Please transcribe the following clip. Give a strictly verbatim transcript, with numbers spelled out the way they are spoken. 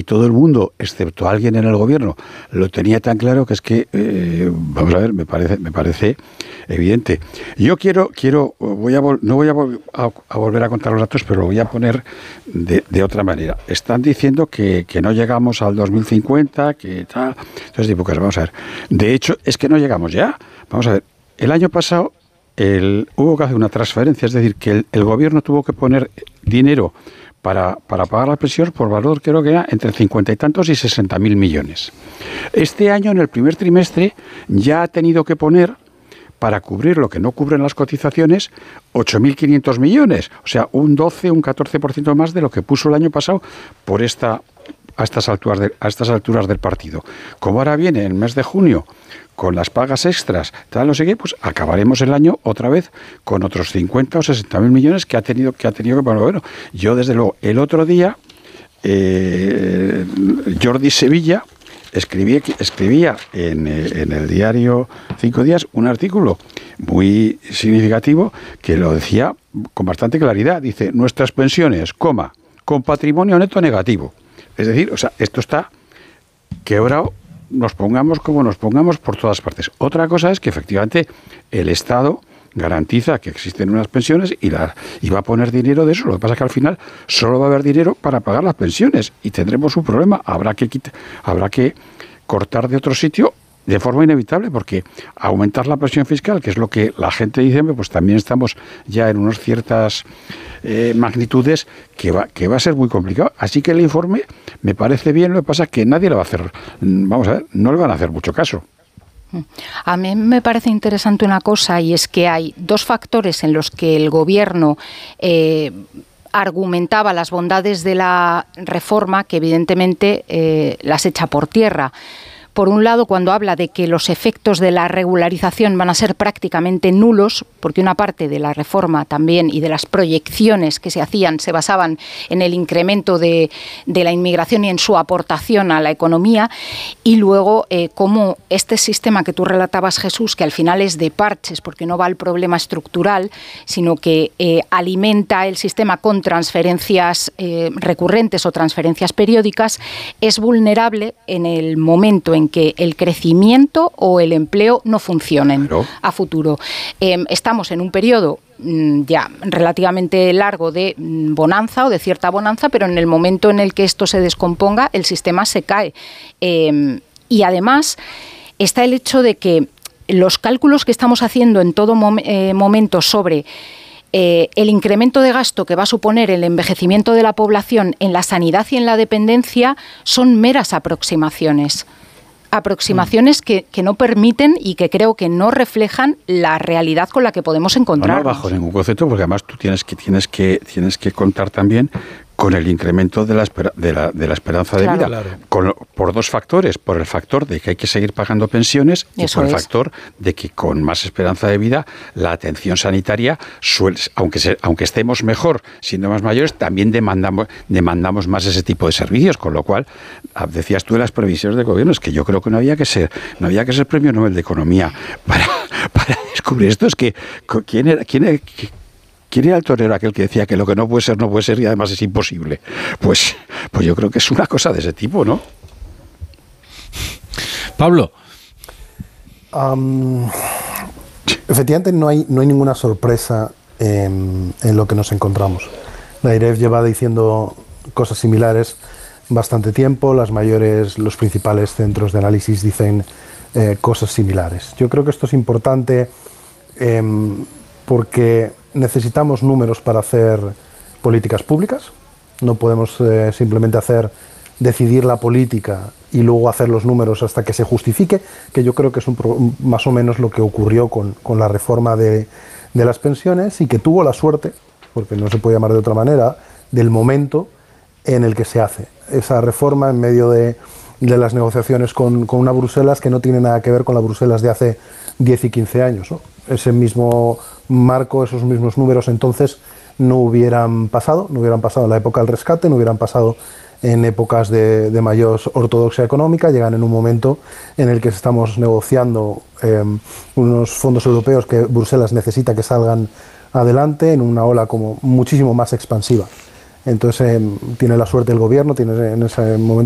todo el mundo, excepto alguien en el gobierno, lo tenía tan claro que es que, eh, vamos a ver, me parece, me parece evidente. Yo quiero, quiero, voy a vol- no voy a, vol- a, a volver a contar los datos, pero lo voy a poner de, de otra manera. Están diciendo que, que no llegamos al dos mil cincuenta, que tal. Entonces digo, pues vamos a ver. De hecho, es que no llegamos ya. Vamos a ver. El año pasado el, hubo que hacer una transferencia, es decir, que el, el gobierno tuvo que poner dinero para, para pagar las pensiones por valor, creo que era entre cincuenta y tantos y sesenta mil millones. Este año, en el primer trimestre, ya ha tenido que poner, para cubrir lo que no cubren las cotizaciones, ocho mil quinientos millones. O sea, un doce, un catorce por ciento más de lo que puso el año pasado por esta, a, estas alturas de, a estas alturas del partido. Como ahora viene el mes de junio, con las pagas extras, tal, no sé qué, pues acabaremos el año otra vez con otros cincuenta o sesenta mil millones que ha tenido que ha tenido que bueno, bueno, yo desde luego el otro día eh, Jordi Sevilla escribía, escribía en, en el diario Cinco Días un artículo muy significativo que lo decía con bastante claridad. Dice, nuestras pensiones, coma, con patrimonio neto negativo. Es decir, o sea, esto está quebrado, nos pongamos como nos pongamos por todas partes. Otra cosa es que efectivamente el Estado garantiza que existen unas pensiones y, la, y va a poner dinero de eso. Lo que pasa es que al final solo va a haber dinero para pagar las pensiones y tendremos un problema. Habrá que, quita, habrá que cortar de otro sitio de forma inevitable, porque aumentar la presión fiscal, que es lo que la gente dice, pues también estamos ya en unas ciertas eh, magnitudes que va, que va a ser muy complicado. Así que el informe me parece bien, lo que pasa es que nadie le va a hacer, vamos a ver, no le van a hacer mucho caso. A mí me parece interesante una cosa, y es que hay dos factores en los que el Gobierno eh, argumentaba las bondades de la reforma, que evidentemente eh, las echa por tierra. Por un lado, cuando habla de que los efectos de la regularización van a ser prácticamente nulos, porque una parte de la reforma también y de las proyecciones que se hacían se basaban en el incremento de, de la inmigración y en su aportación a la economía, y luego eh, cómo este sistema que tú relatabas, Jesús, que al final es de parches, porque no va al problema estructural, sino que eh, alimenta el sistema con transferencias eh, recurrentes o transferencias periódicas, es vulnerable en el momento en que el crecimiento o el empleo no funcionen claro. a futuro. Eh, estamos en un periodo mm, ya relativamente largo de mm, bonanza o de cierta bonanza, pero en el momento en el que esto se descomponga, el sistema se cae. Eh, y además está el hecho de que los cálculos que estamos haciendo en todo mom- eh, momento sobre Eh, el incremento de gasto que va a suponer el envejecimiento de la población en la sanidad y en la dependencia son meras aproximaciones. Aproximaciones que, que no permiten y que creo que no reflejan la realidad con la que podemos encontrarnos. No, no bajo ningún concepto, porque además tú tienes que tienes que tienes que contar también con el incremento de la, espera, de la, de la esperanza de claro. vida, claro. Con, por dos factores, por el factor de que hay que seguir pagando pensiones y Eso por el es. factor de que con más esperanza de vida la atención sanitaria, suele, aunque, se, aunque estemos mejor siendo más mayores, también demandamos, demandamos más ese tipo de servicios, con lo cual, decías tú de las previsiones de gobierno, es que yo creo que no había que ser, no había que ser premio Nobel de Economía para, para descubrir esto, es que ¿quién era? ¿Quién era? ¿Quién era el torero aquel que decía que lo que no puede ser, no puede ser y además es imposible? Pues, pues yo creo que es una cosa de ese tipo, ¿no? Pablo. Um, efectivamente no hay, no hay ninguna sorpresa en, en lo que nos encontramos. La I R E F lleva diciendo cosas similares bastante tiempo, las mayores, los principales centros de análisis dicen eh, cosas similares. Yo creo que esto es importante eh, porque necesitamos números para hacer políticas públicas. No podemos eh, simplemente hacer decidir la política y luego hacer los números hasta que se justifique, que yo creo que es un pro, más o menos lo que ocurrió con, con la reforma de, de las pensiones, y que tuvo la suerte, porque no se puede llamar de otra manera, del momento en el que se hace esa reforma en medio de, de las negociaciones con, con una Bruselas que no tiene nada que ver con la Bruselas de hace diez y quince años, ¿no? Ese mismo marco, esos mismos números entonces no hubieran pasado, no hubieran pasado en la época del rescate, no hubieran pasado en épocas de, de mayor ortodoxia económica, llegan en un momento en el que estamos negociando eh, unos fondos europeos que Bruselas necesita que salgan adelante en una ola como muchísimo más expansiva. Entonces eh, tiene la suerte el gobierno, tiene en ese momento